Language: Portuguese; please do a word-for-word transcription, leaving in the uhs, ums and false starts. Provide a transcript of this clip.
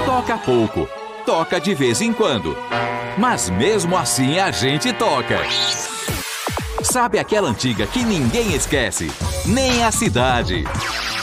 Toca pouco, toca de vez em quando. Mas mesmo assim a gente toca. Sabe aquela antiga que ninguém esquece? Nem a cidade.